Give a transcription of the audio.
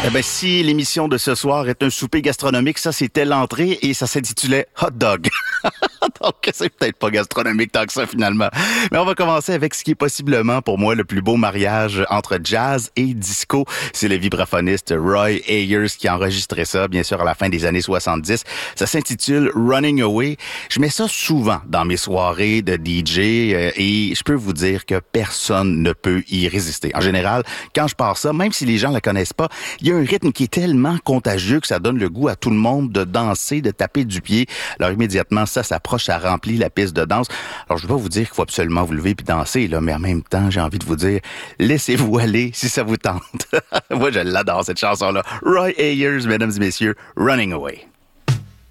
Eh ben, si l'émission de ce soir est un souper gastronomique, ça, c'était l'entrée et ça s'intitulait Hot Dog. Donc, c'est peut-être pas gastronomique tant que ça, finalement. Mais on va commencer avec ce qui est possiblement, pour moi, le plus beau mariage entre jazz et disco. C'est le vibraphoniste Roy Ayers qui a enregistré ça, bien sûr, à la fin des années 70. Ça s'intitule Running Away. Je mets ça souvent dans mes soirées de DJ et je peux vous dire que personne ne peut y résister. En général, quand je pars ça, même si les gens la connaissent pas, il y a un rythme qui est tellement contagieux que ça donne le goût à tout le monde de danser, de taper du pied. Alors immédiatement, ça s'approche, ça remplit la piste de danse. Alors je veux pas vous dire qu'il faut absolument vous lever puis danser, là, mais en même temps, j'ai envie de vous dire, laissez-vous aller si ça vous tente. Moi, je l'adore, cette chanson-là. Roy Ayers, mesdames et messieurs, Running Away.